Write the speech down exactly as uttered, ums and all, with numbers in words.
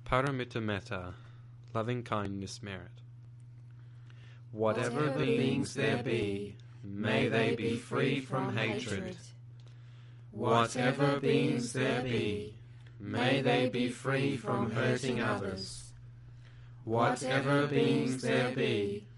Paramita Metta, loving kindness merit. Whatever beings there be, may they be free from hatred. Whatever beings there be, may they be free from hurting others. Whatever beings there be,